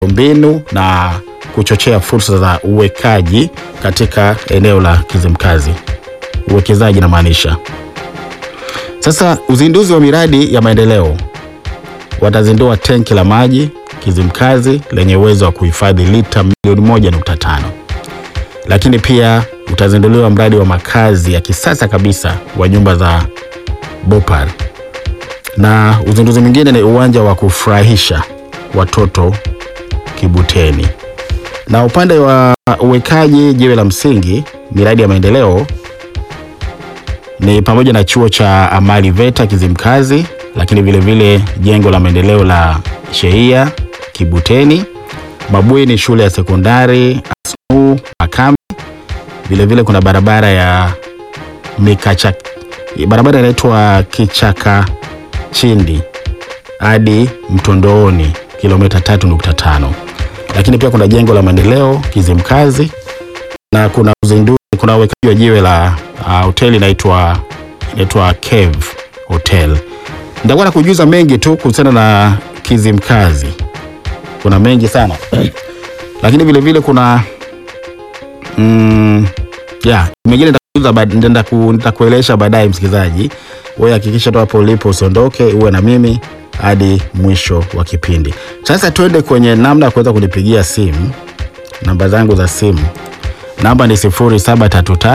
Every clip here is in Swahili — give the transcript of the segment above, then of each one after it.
mbinu na kuchochea fursa za uwekaji katika eneo la Kizimkazi. Uwekezaji na maanisha. Sasa uzinduzi wa miradi ya maendeleo, watazindua tenki la maji Kizimkazi lenye uwezo wa kuhifadhi lita milioni 1.5. Lakini pia utazinduliwa mradi wa makazi ya kisasa kabisa wa nyumba za Bopar. Na uzinduzi mwingine ni uwanja wa kufurahisha watoto Kibuteni. Na upande wa uwekaji jiwe la msingi, miradi ya maendeleo ni pamoja na chuo cha Amali VETA Kizimkazi, lakini vile vile jengo la maendeleo la Sheia Kibuteni, mabweni shule ya sekondari Asnu Makame, vile vile kuna barabara ya barabara inaitwa Kichaka Chindi hadi Mtondooni kilomita 3.5. Lakini pia kuna jengo la maendeleo Kizimkazi, na kuna uzinduzi, kuna uwekaji wa jiwe la hoteli inaitwa Cave Hotel. Nitakuwa na kujuza mengi tu kuhusiana na Kizimkazi. Kuna mengi sana. Lakini vile vile kuna mengine nitakueleza baadaye msikilizaji. Wewe hakikisha tu hapo ulipo usiondoke, uwe na mimi hadi mwisho wa kipindi. Sasa tuende kwenye namna ya kuweza kunipigia simu. Namba zangu za simu. Namba ni 0733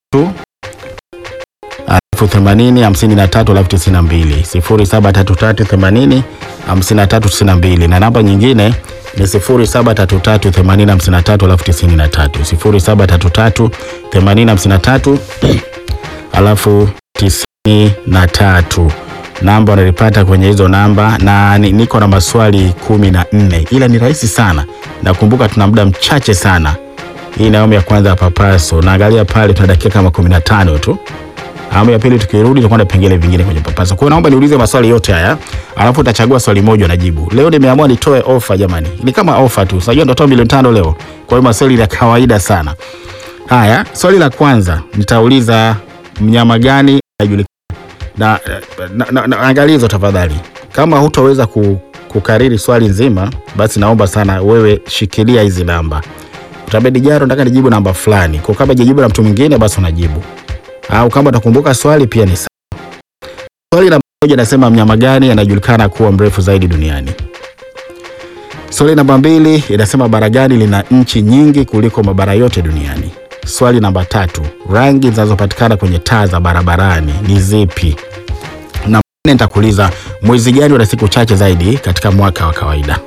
80 53 92, 0733 80 53 92, na namba nyingine ni 0733 80 53 93, 0733 80 53 93. Namba unalipata kwenye hizo namba, na niko na maswali 14, ila ni rahisi sana. Nakumbuka tuna muda mchache sana. Hii ni awamu ya kwanza ya Papaso. Naangalia pale tuna dakika kama 15 tu. Awamu ya pili tukirudi tutakwenda vipengele vingine kwenye Papaso. Kwa hiyo naomba niulize maswali yote haya, alafu utachagua swali moja na jibu. Leo nimeamua nitoe ofa jamani. Ni kama ofa tu. Unajua nitatoa milioni 5 leo. Kwa hiyo maswali ya kawaida sana. Haya, swali la kwanza nitauliza mnyama gani anajulikana. Na angalizo tafadhali. Kama hutaweza kukariri swali nzima, basi naomba sana wewe shikilia hizi namba. Utabedi Jaro, nataka nijibu namba fulani. Kwa kama jibu na mtu mwingine basi unajibu. Au kama utakumbuka swali pia ni sawa. Swali namba 1 nasema mnyama gani anajulikana kuwa mrefu zaidi duniani. Swali namba 2 inasema bara gani lina nchi nyingi kuliko mabara yote duniani. Swali namba 3, rangi zinazopatikana kwenye taa za barabarani ni zipi? Na nitakuuliza mwezi gani una siku chache zaidi katika mwaka wa kawaida.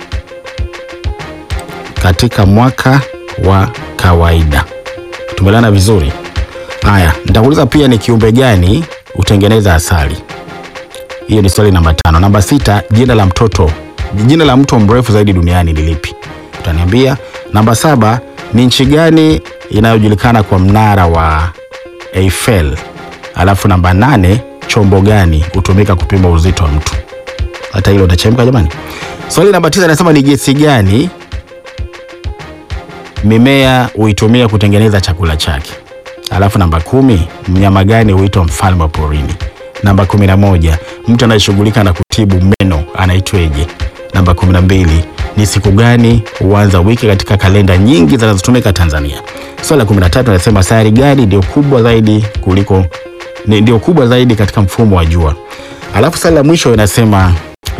Katika mwaka wa kawaida. Tumelana vizuri? Haya, nitakuuliza pia ni kiumbe gani utengeneza asali. Hiyo ni swali namba 5. Namba 6, jina la mto mrefu zaidi duniani ni lipi? Utaniambia. Namba 7, ni nchi gani inayojulikana kwa mnara wa Eiffel? Alafu namba 8, chombo gani hutumika kupima uzito wa mtu? Hata hilo utachemka jamani. Swali namba 9 nasema ni gesi gani mimea huitumia kutengeneza chakula chake? Alafu namba 10, mnyama gani huitwa mfalme wa porini? Namba 11, mtu anayeshughulika na kutibu meno anaitweje? Namba 12, ni siku gani huanza wiki katika kalenda nyingi zinazotumika Tanzania? Swali la 13 nasema sayari gani ndio kubwa zaidi katika mfumo wa jua? Alafu swali la mwisho inasema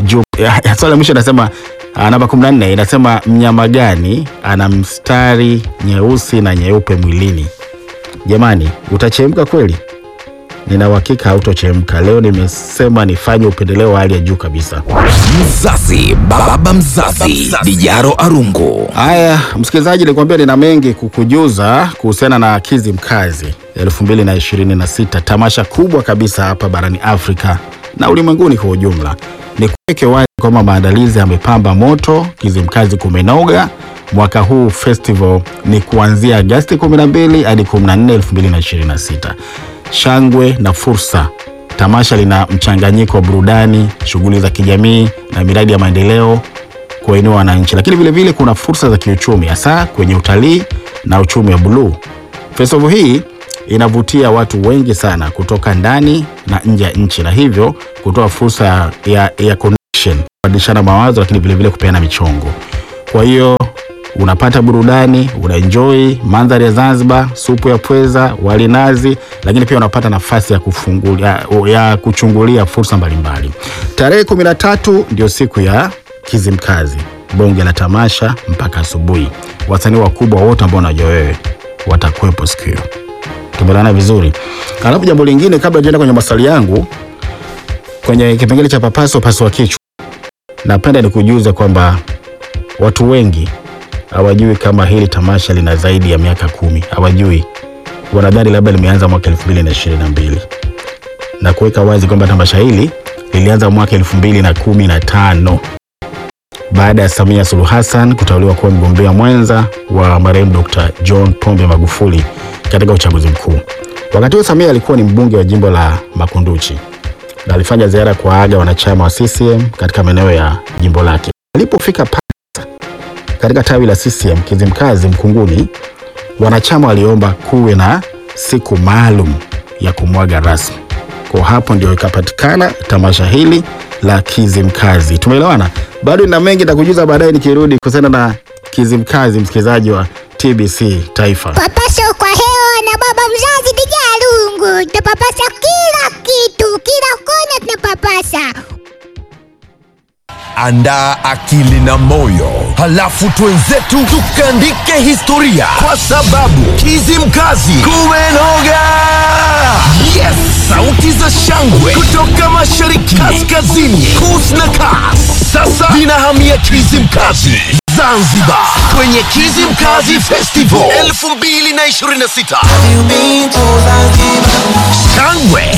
namba 14 inasema mnyama gani ana mstari nyeusi na nyeupe mwilini? Jamani, utachemka kweli? Nina uhakika hautochemka. Leo nimesema nifanye upendeleo wa hali ya juu kabisa. Baba mzazi Dijaro Arungu. Haya, msikilizaji, nilikwambia nina mengi kukujuza kuhusiana na Kizimkazi 2026, tamasha kubwa kabisa hapa barani Afrika na ulimwenguni kwa ujumla. Nikuweke wazi kwamba maandalizi yamepamba moto, Kizimkazi kumenoga. Mwaka huu festival ni kuanzia Agosti 12 hadi 14, 2026. Shangwe na fursa. Tamasha lina mchanganyiko wa burudani, shughuli za kijamii na miradi ya maendeleo kuinua wananchi. Lakini vile vile kuna fursa za kiuchumi, hasa kwenye utalii na uchumi wa bluu. Festival hii inavutia watu wengi sana kutoka ndani na nje ya nchi, na hivyo kutoa fursa ya connection, kubadilishana mawazo, lakini vile vile kupeana michongo. Kwa hiyo unapata burudani, unaenjoy mandhari ya Zanzibar, supu ya pweza, wali nazi, lakini pia unapata nafasi ya kuchungulia fursa mbalimbali. Tarehe 13 ndio siku ya Kizimkazi, bonge la tamasha mpaka asubuhi. Wasanii wakubwa wote ambao unajua wewe watakuwepo siku hiyo. Tumeelewana vizuri. Alafu jambo lingine, kabla tuende kwenye maswali yangu, kwenye kipengele cha pasua kichwa, napenda nikujuze kwamba watu wengi hawajui kama hili tamasha lina zaidi ya miaka 10. Hawajui. Wanadhani labda limeanza mwaka 2022. Na kuweka wazi kwamba tamasha hili lilianza mwaka 2015 baada ya Samia Suluhu Hassan kuteuliwa kuwa mgombea mwenza wa marehemu Dr. John Pombe Magufuli katika uchaguzi mkuu. Wakati huo Samia alikuwa ni mbunge wa jimbo la Makunduchi na alifanya ziara kuwaaga wanachama wa CCM katika maeneo ya jimbo lake. Alipofika katika tawi la CCM Kizimkazi Mkunguni, wanachama waliomba kuwe na siku maalum ya kumwaga rasmi. Kwa hapo ndio ikapatikana tamasha hili la Kizimkazi. Tumeelewana? Bado na mengi nitakujuza baadaye nikirudi kuhusiana na Kizimkazi, msikilizaji wa TBC Taifa. Papasa kwa hewa na baba mzazi DJ Arungu. Tunapapasa kila kitu, kila kona tunapapasa. Andaa akili na moyo, halafu twenzetu tukaandike historia, kwa sababu Kizimkazi kumenoga. Yes, sauti za shangwe kutoka mashariki, kaskazini, kus na kas sasa zinahamia Kizimkazi Zanzibar, kwenye Kizimkazi Festival 2026. Shangwe